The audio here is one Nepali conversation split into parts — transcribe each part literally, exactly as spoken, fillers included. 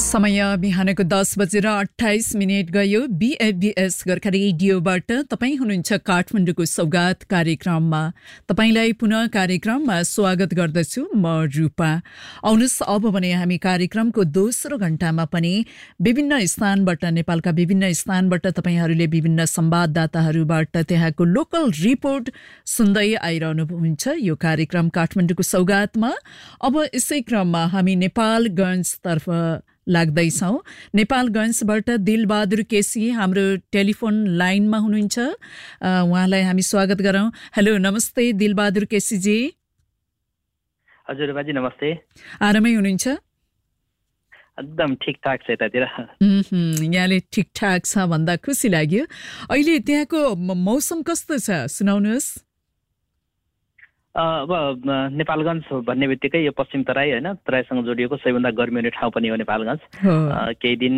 समय बिहानको दस बजेर अठाइस मिनट गयो। बीएफबीएस गोर्खा रेडियोबाट तपाईँ हुनुहुन्छ काठमाडौँको सौगात कार्यक्रममा। तपाईँलाई पुनः कार्यक्रममा स्वागत गर्दछु म रूपा। आउनुहोस् अब भने हामी कार्यक्रमको दोस्रो घण्टामा पनि विभिन्न स्थानबाट, नेपालका विभिन्न स्थानबाट तपाईहरूले विभिन्न संवाददाताहरूबाट त्यहाँको लोकल रिपोर्ट सुन्दै आइरहनुहुन्छ यो कार्यक्रम काठमाडौँको सौगातमा। अब यसै क्रममा हामी नेपालगञ्जतर्फ लाग्दैछौँ। नेपालगञ्जबाट दिलबहादुर केसी हाम्रो टेलिफोन लाइनमा हुनुहुन्छ। उहाँलाई हामी स्वागत गरौँ। हेलो, नमस्ते दिलबहादुर केसीजी। हजुर बाजी नमस्ते। आरामै हुनुहुन्छ? एकदम ठिकठाक छ यतातिर। यहाँले ठिकठाक छ भन्दा खुसी लाग्यो। अहिले त्यहाँको मौसम कस्तो छ सुनाउनुहोस्। अब नेपालगञ्ज भन्ने बित्तिकै यो पश्चिम तराई होइन, तराईसँग जोडिएको सबैभन्दा गर्मी हुने ठाउँ पनि हो नेपालगञ्ज। केही दिन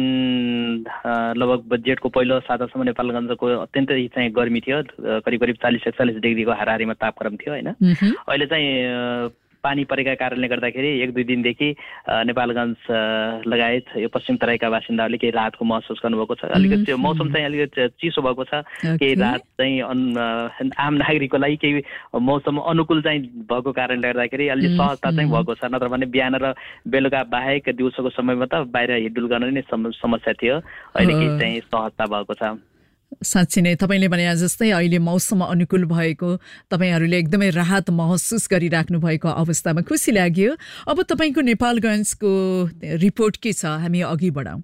लगभग जेठको पहिलो सातासम्म नेपालगञ्जको अत्यन्तै चाहिँ गर्मी थियो। करिब करिब चालिस एकचालिस डिग्रीको हाराहारीमा तापक्रम थियो होइन। अहिले चाहिँ पानी परेका कारणले गर्दाखेरि एक दुई दिनदेखि नेपालगञ्ज लगायत यो पश्चिम तराईका बासिन्दाहरूले केही राहतको महसुस गर्नुभएको छ। अलिकति त्यो मौसम चाहिँ अलिकति चिसो भएको छ। केही राहत चाहिँ आम नागरिकको लागि केही मौसम अनुकूल चाहिँ भएको कारणले गर्दाखेरि अलि सहजता चाहिँ भएको छ। नत्र भने बिहान र बेलुका बाहेक दिउँसोको समयमा त बाहिर हिँडडुल गर्न नै समस्या थियो। अहिले केही चाहिँ सहजता भएको छ। साँच्ची नै तपाईँले भने जस्तै अहिले मौसम अनुकूल भएको, तपाईँहरूले एकदमै राहत महसुस गरिराख्नु भएको अवस्थामा खुसी लाग्यो। अब तपाईँको नेपालगञ्जको रिपोर्ट के छ, हामी अघि बढाउँ।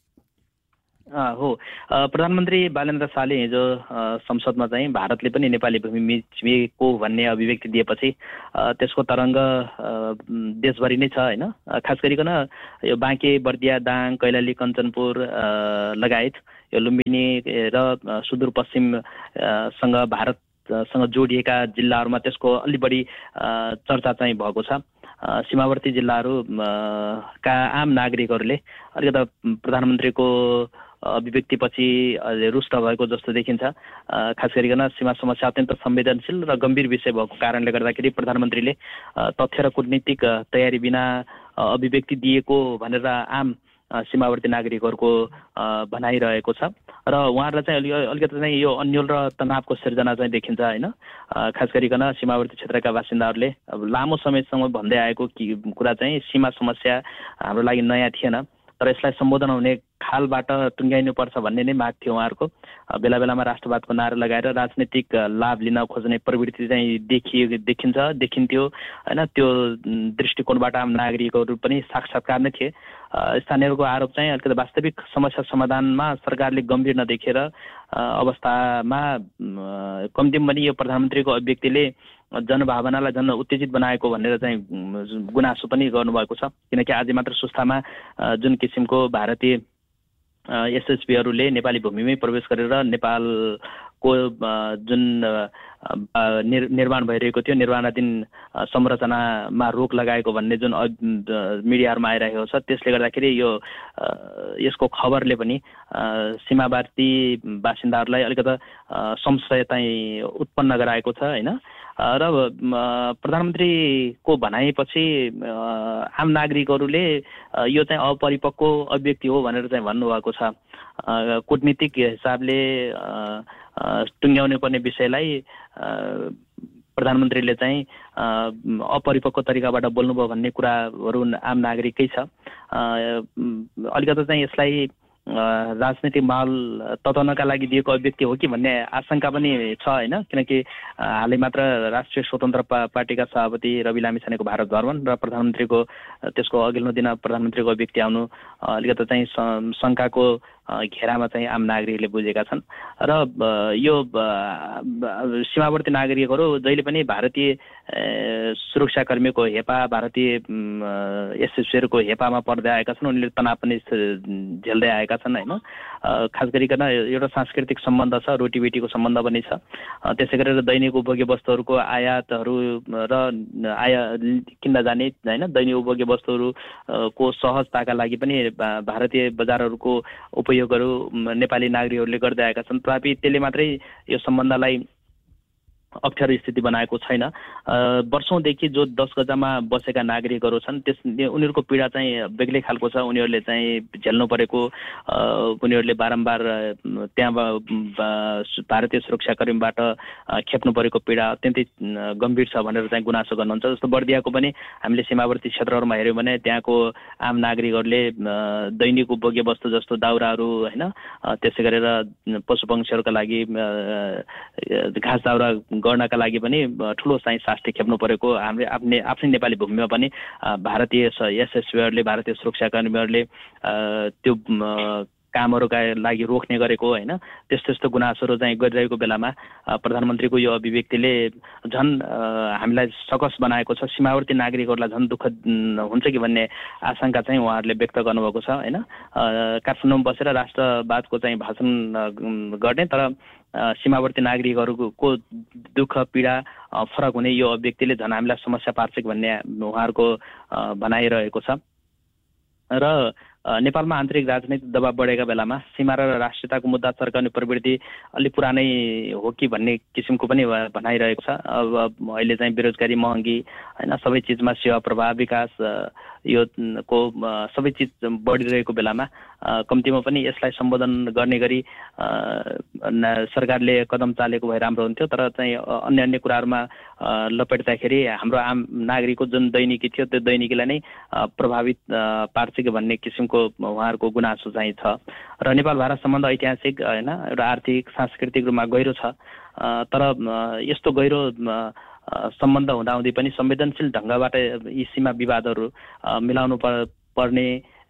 हो, प्रधानमन्त्री बालेन्द्र शाहले हिजो संसदमा चाहिँ भारतले पनि नेपाली भूमि मिचेको भन्ने अभिव्यक्ति दिएपछि त्यसको तरङ्ग देशभरि नै छ होइन। खास गरिकन यो बाँके, बर्दिया, दाङ, कैलाली, कञ्चनपुर लगायत यो लुम्बिनी र सुदूरपश्चिमसँग भारतसँग जोडिएका जिल्लाहरूमा त्यसको अलि बढी चर्चा चाहिँ भएको छ। सीमावर्ती जिल्लाहरू का आम नागरिकहरूले अलिकति प्रधानमन्त्रीको अभिव्यक्तिपछि रुष्ट भएको जस्तो देखिन्छ। खास गरिकन सीमा समस्या अत्यन्त संवेदनशील र गम्भीर विषय भएको कारणले गर्दाखेरि प्रधानमन्त्रीले तथ्य र कूटनीतिक तयारी बिना अभिव्यक्ति दिएको भनेर आम सीमावर्ती नागरिकहरूको भनाइरहेको छ। र उहाँहरूलाई चाहिँ अलि अलिकति चाहिँ यो अन्यल र तनावको सिर्जना चाहिँ देखिन्छ होइन। खास गरिकन सीमावर्ती क्षेत्रका बासिन्दाहरूले अब लामो समयसम्म भन्दै आएको कि कुरा चाहिँ सीमा समस्या हाम्रो लागि नयाँ थिएन, तर यसलाई सम्बोधन हुने खालबाट टुङ्ग्याइनुपर्छ भन्ने नै माग थियो उहाँहरूको। बेला बेलामा राष्ट्रवादको नारा लगाएर राजनीतिक लाभ लिन खोज्ने प्रवृत्ति चाहिँ देखिए देखिन्छ देखिन्थ्यो होइन। त्यो दृष्टिकोणबाट आम नागरिकहरू पनि साक्षात्कार नै थिए। स्थानीयहरूको आरोप चाहिँ अलिकति वास्तविक समस्या समाधानमा सरकारले गम्भीर नदेखेर अवस्थामा कम्तीमा पनि यो प्रधानमन्त्रीको अभिव्यक्तिले जनभावनालाई झन् उत्तेजित बनाएको भनेर चाहिँ गुनासो पनि गर्नुभएको छ। किनकि आज मात्र सुस्तामा जुन किसिमको भारतीय एसएसपीहरूले नेपाली भूमिमै प्रवेश गरेर नेपालको जुन निर्माण भइरहेको थियो, निर्माणाधीन संरचनामा रोक लगाएको भन्ने जुन मिडियाहरूमा आइरहेको छ, त्यसले गर्दाखेरि यो यसको खबरले पनि सीमावर्ती बासिन्दाहरूलाई अलिकति संशय चाहिँ उत्पन्न गराएको छ होइन। र प्रधानमन्त्रीको भनाइपछि आम नागरिकहरूले यो चाहिँ अपरिपक्व अभिव्यक्ति हो भनेर चाहिँ भन्नुभएको छ। कूटनीतिक हिसाबले टुङ्ग्याउनु पर्ने विषयलाई प्रधानमन्त्रीले चाहिँ अपरिपक्व तरिकाबाट बोल्नुभयो भन्ने कुराहरू आम नागरिकै छ। अलिकति चाहिँ यसलाई राजनीतिक माहौल तताउनका लागि दिएको अभिव्यक्ति हो कि भन्ने आशंका पनि छ होइन। किनकि हालै मात्र राष्ट्रिय स्वतन्त्र पार्टीका सभापति रवि लामिछानेको भारत भ्रमण र प्रधानमन्त्रीको त्यसको अघिल्लो दिन प्रधानमन्त्रीको अभिव्यक्ति आउनु अलिकति चाहिँ शङ्काको घेरामा चाहिँ आम नागरिकले बुझेका छन्। र यो सीमावर्ती नागरिकहरू जहिले पनि भारतीय सुरक्षाकर्मीको हेपा, भारतीय एसएसपीहरूको हेपामा पर्दै आएका छन्। उनीहरूले तनाव पनि झेल्दै आएका छन् होइन। खास गरिकन एउटा सांस्कृतिक सम्बन्ध छ, रोटीबेटीको सम्बन्ध पनि छ। त्यसै गरेर दैनिक उपभोग्य वस्तुहरूको आयातहरू र आया किन्दा जाने होइन, दैनिक उपभोग्य वस्तुहरूको सहजताका लागि पनि भारतीय बजारहरूको उपयोगहरू नेपाली नागरिकहरूले गर्दै आएका छन्। तथापि त्यसले मात्रै यो सम्बन्धलाई अप्ठ्यारो स्थिति बनाएको छैन। वर्षौँदेखि जो दस गजामा बसेका नागरिकहरू छन् त्यस उनीहरूको पीडा चाहिँ बेग्लै खालको छ। उनीहरूले चाहिँ झेल्नु परेको, उनीहरूले बारम्बार त्यहाँ भारतीय सुरक्षाकर्मीबाट खेप्नु परेको पीडा अत्यन्तै गम्भीर छ भनेर चाहिँ गुनासो गर्नुहुन्छ। जस्तो बर्दियाको पनि हामीले सीमावर्ती क्षेत्रहरूमा हेऱ्यौँ भने त्यहाँको आम नागरिकहरूले दैनिक उपभोग्य वस्तु जस्तो दाउराहरू होइन, त्यसै गरेर पशुपक्षीहरूका लागि घाँस दाउरा गर्नका लागि पनि ठुलो चाहिँ शास्ति खेप्नु परेको हामीले आफ्नै आफ्नै नेपाली भूमिमा पनि भारतीय एसएसबीहरूले भारतीय सुरक्षाकर्मीहरूले त्यो कामहरूका लागि रोक्ने गरेको होइन, त्यस्तो त्यस्तो गुनासोहरू चाहिँ गरिरहेको बेलामा प्रधानमन्त्रीको यो अभिव्यक्तिले झन् हामीलाई सकस बनाएको छ। सीमावर्ती नागरिकहरूलाई झन् दुःख हुन्छ कि भन्ने आशंका चाहिँ उहाँहरूले व्यक्त गर्नुभएको छ होइन। काठमाडौँमा बसेर राष्ट्रवादको चाहिँ भाषण गर्ने तर सीमावर्ती नागरिकहरूको दुःख पीडा फरक हुने यो अभिव्यक्तिले झन् हामीलाई समस्या पार्छ कि भन्ने उहाँहरूको भनाइरहेको छ। र नेपालमा आन्तरिक राजनैतिक दबाव बढेका बेलामा सीमा र राष्ट्रियताको मुद्दा चर्काउने प्रवृत्ति अलि पुरानै हो कि भन्ने किसिमको पनि भनाइरहेको छ। अब अहिले चाहिँ बेरोजगारी, महँगी होइन, सबै चिजमा सेवा प्रभाव विकास यो को सबै चिज बढिरहेको बेलामा कम्तीमा पनि यसलाई सम्बोधन गर्ने गरी सरकारले कदम चालेको भए राम्रो हुन्थ्यो। तर चाहिँ अन्य अन्य कुराहरूमा लपेट्दाखेरि हाम्रो आम नागरिकको जुन दैनिकी थियो त्यो दैनिकीलाई नै प्रभावित पार्छ कि भन्ने किसिमको उहाँहरूको गुनासो चाहिँ छ। र नेपाल भारत सम्बन्ध ऐतिहासिक होइन, एउटा आर्थिक सांस्कृतिक रूपमा गहिरो छ। तर यस्तो गहिरो सम्बन्ध हुँदाहुँदै पनि संवेदनशील ढङ्गबाट यी सीमा विवादहरू मिलाउनु पर्ने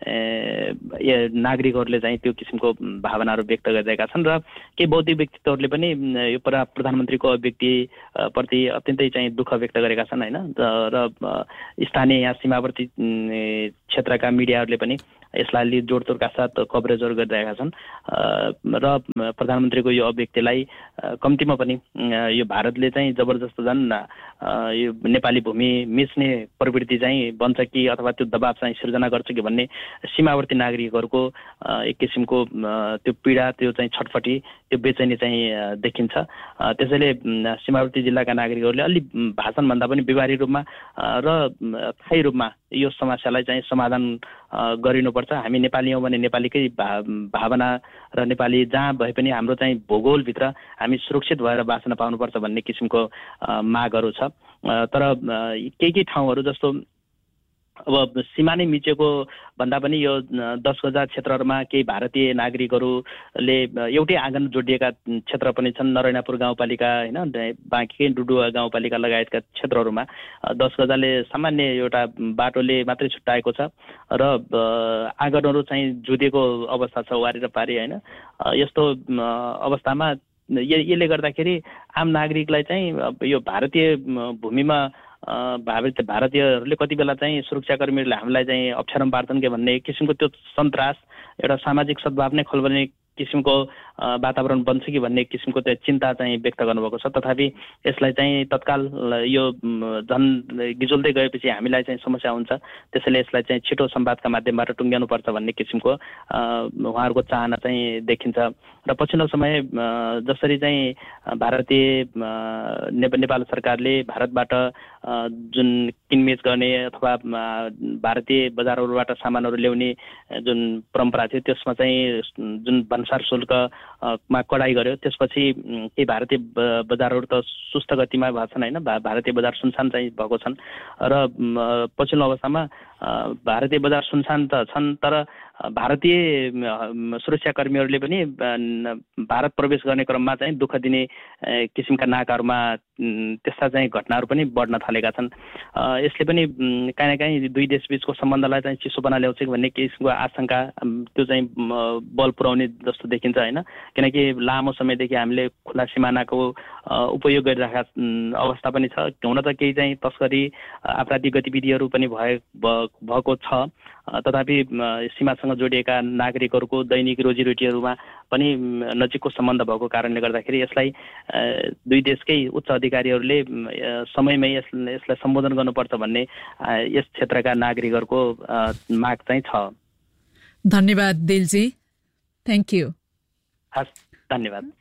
नागरिकहरूले चाहिँ त्यो किसिमको भावनाहरू व्यक्त गरिरहेका छन्। र केही बौद्धिक व्यक्तित्वहरूले पनि यो प्रधानमन्त्रीको अभिव्यक्ति प्रति अत्यन्तै चाहिँ दुःख व्यक्त गरेका छन् होइन। र स्थानीय यहाँ सीमावर्ती क्षेत्रका मिडियाहरूले पनि यसलाई अलि जोडतोडका साथ कभरेजहरू गरिरहेका छन्। र प्रधानमन्त्रीको यो अभिव्यक्तिलाई कम्तीमा पनि यो भारतले चाहिँ जबरजस्त झन् यो नेपाली भूमि मिच्ने प्रवृत्ति चाहिँ बन्छ कि अथवा त्यो दबाव चाहिँ सिर्जना गर्छ कि भन्ने सीमावर्ती नागरिकहरूको एक किसिमको त्यो पीडा, त्यो चाहिँ छटफटी, त्यो बेचैनी चाहिँ देखिन्छ। त्यसैले सीमावर्ती जिल्लाका नागरिकहरूले अलि भाषणभन्दा पनि व्यवहारिक रूपमा र स्थायी रूपमा यो समस्यालाई चाहिँ समाधान गरिनुपर्छ। हामी नेपाली हौँ भने नेपालीकै भावना र नेपाली जहाँ भए पनि हाम्रो चाहिँ भूगोलभित्र हामी सुरक्षित भएर बाँच्न पाउनुपर्छ भन्ने किसिमको मागहरू छ। तर केही केही ठाउँहरू जस्तो अब सीमा नै मिचेको भन्दा पनि यो दस गजा क्षेत्रहरूमा केही भारतीय नागरिकहरूले एउटै आँगन जोडिएका क्षेत्र पनि छन्। नरैनापुर गाउँपालिका होइन, बाँकी डुडुवा गाउँपालिका लगायतका क्षेत्रहरूमा दस गजाले सामान्य एउटा बाटोले मात्रै छुट्याएको छ र आँगनहरू चाहिँ जुदिएको अवस्था छ वारी र पारी होइन। यस्तो अवस्थामा यसले गर्दाखेरि आम नागरिकलाई चाहिँ यो भारतीय भूमिमा भारतीय भारतीयहरूले कति बेला चाहिँ सुरक्षाकर्मीहरूले हामीलाई चाहिँ अप्ठ्यारोमा पार्छन् कि भन्ने किसिमको त्यो सन्तास, एउटा सामाजिक सद्भाव नै खोल्ने किसिमको वातावरण बन्छ कि भन्ने किसिमको त्यो चिन्ता चाहिँ व्यक्त गर्नुभएको छ। तथापि यसलाई चाहिँ तत्काल यो झन् गिजोल्दै गएपछि हामीलाई चाहिँ समस्या हुन्छ, त्यसैले यसलाई चाहिँ छिटो संवादका माध्यमबाट टुङ्ग्याउनुपर्छ भन्ने किसिमको उहाँहरूको चाहना चाहिँ देखिन्छ। र पछिल्लो समय जसरी चाहिँ भारतीय नेपाल सरकारले भारतबाट जुन किनबेच गर्ने अथवा भारतीय बजारहरूबाट सामानहरू ल्याउने जुन परम्परा थियो त्यसमा चाहिँ जुन भन्सार शुल्कमा कडाई गर्यो, त्यसपछि केही भारतीय बजारहरू त सुस्त गतिमा भएको छन् होइन, भारतीय बजार सुनसान चाहिँ भएको छन्। र पछिल्लो अवस्थामा भारतीय बजार सुनसान त छन् तर भारतीय सुरक्षाकर्मीहरूले पनि भारत प्रवेश गर्ने क्रममा चाहिँ दुःख दिने किसिमका नाकाहरूमा त्यस्ता चाहिँ घटनाहरू पनि बढ्न थालेका छन्। यसले पनि काहीँ न काहीँ दुई देशबीचको सम्बन्धलाई चाहिँ चिसोपना ल्याउँछ कि भन्ने किसिमको आशंका त्यो चाहिँ बल पुर्याउने जस्तो देखिन्छ होइन। किनकि लामो समयदेखि हामीले खुला सिमानाको उपयोग गरिरहेका अवस्था पनि छ। हुन त केही चाहिँ तस्करी आपराधिक गतिविधिहरू पनि भए भएको छ, तथापि सीमासँग जोडिएका नागरिकहरूको दैनिक रोजीरोटीहरूमा पनि नजिकको सम्बन्ध भएको कारणले गर्दाखेरि यसलाई दुई देशकै उच्च अधिकारीहरूले समयमै यस यसलाई सम्बोधन गर्नुपर्छ भन्ने यस क्षेत्रका नागरिकहरूको माग चाहिँ छ। धन्यवाद दिलजी, थ्याङ्क यू। हस्, धन्यवाद।